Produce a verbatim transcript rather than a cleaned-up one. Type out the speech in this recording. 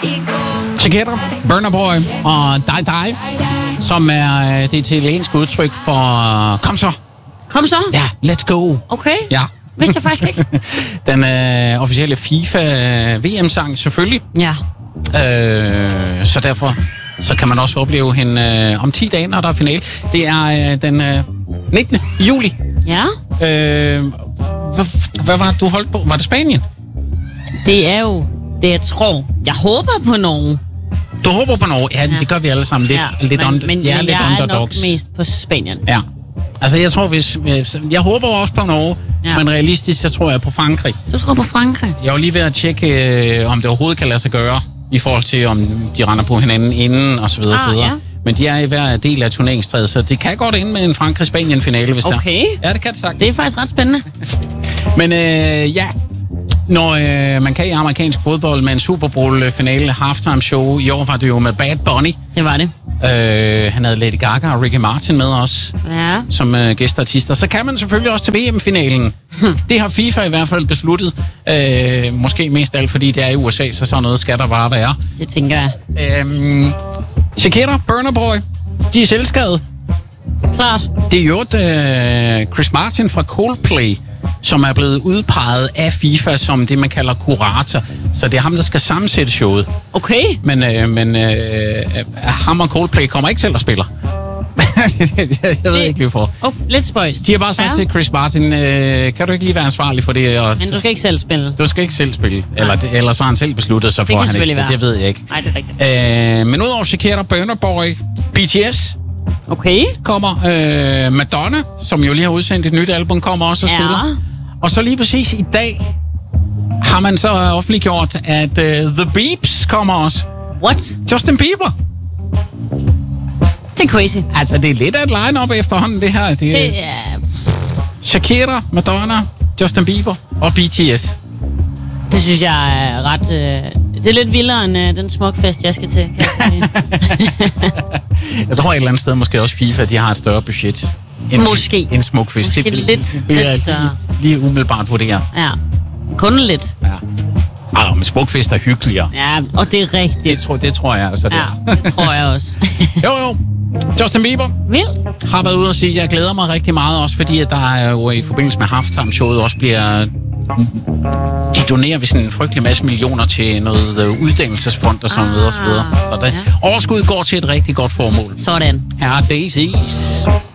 Shakira, Burna Boy og Die Die, som er det italienske udtryk for kom så. Kom så? Ja, let's go. Okay. Ja. Vidste jeg faktisk ikke. Den øh, officielle FIFA V M-sang selvfølgelig. Ja. Øh, så derfor så kan man også opleve hende øh, om ti dage, når der er finale. Det er øh, den øh, nittende juli. Ja. Øh, hvad, hvad var det, du holdt på? Var det Spanien? Det er jo det, jeg tror. Jeg håber på Norge. Du håber på Norge? Ja, ja. Det gør vi alle sammen lidt. Ja, lidt men, on, men, ja, men lidt jeg underdogs. er nok mest på Spanien. Ja. Altså, jeg tror, hvis... Jeg håber også på Norge, ja. Men realistisk, så tror jeg på Frankrig. Du tror på Frankrig? Jeg var lige ved at tjekke, øh, om det overhovedet kan lade sig gøre, i forhold til, om de render på hinanden inden, og så videre, ah, og så videre. Ja. Men de er i hver del af turneringstræet, så det kan godt ende med en Frankrig-Spanien-finale, hvis okay. der. Okay. Ja, det kan det sagt. Det er faktisk ret spændende. Men øh, ja, når øh, man kan i amerikansk fodbold med en Super Bowl-finale, halftime show, i år var det jo med Bad Bunny. Det var det. Øh, han havde Lady Gaga og Ricky Martin med os, ja. Som øh, gæstartister. Så kan man selvfølgelig også til V M-finalen. Hm. Det har FIFA i hvert fald besluttet. Øh, måske mest alt, fordi det er i U S A, så sådan noget skal der bare være. Det tænker jeg. Øh, Shakira, Burna Boy, de er selvskrevet. Klart. Det er jo øh, Chris Martin fra Coldplay, som er blevet udpeget af FIFA som det, man kalder kurator. Så det er ham, der skal sammensætte showet. Okay. Men, øh, men øh, ham og Coldplay kommer ikke selv og spiller. jeg ved ikke lige for. Oh, lidt spøjst. De har bare sagt ja. til Chris Martin, øh, kan du ikke lige være ansvarlig for det? Og, men du skal ikke selv spille. Du skal ikke selv spille. Eller, eller så har han selv besluttet sig for, at han ikke spiller. Det ved jeg ikke. Nej, det er rigtigt. Øh, men udover Shakira, Burna Boy, B T S... Okay. Kommer øh, Madonna, som jo lige har udsendt et nyt album, kommer også og ja. spiller. Og så lige præcis i dag har man så offentliggjort, at uh, The Beeps kommer også. What? Justin Bieber. Det er crazy. Altså, det er lidt af et line-up efterhånden, det her. Det, det er... Shakira, Madonna, Justin Bieber og B T S. Det synes jeg er ret... Øh... Det er lidt vildere end øh, den smukfest, jeg skal til. Kan jeg, jeg tror et eller andet sted måske også FIFA, de har et større budget. End, måske. En smukfest. Måske det, lidt, det, det, lidt større. Lige, lige umiddelbart vurdere. Ja, kun lidt. Ja. Ah, men smukfest er hyggeligere. Ja, og det er rigtigt. Det, tror, det tror jeg altså. Det. Ja, det tror jeg også. jo, jo. Justin Bieber vildt. Har været ude og sige, at jeg glæder mig rigtig meget, også fordi at der er jo i forbindelse med halftime-showet også bliver... De donerer vi sådan en frygtelig masse millioner til noget uddannelsesfond og sådan ah, videre og så videre. Så det, ja. Overskud går til et rigtig godt formål. Sådan. Her er Daisies.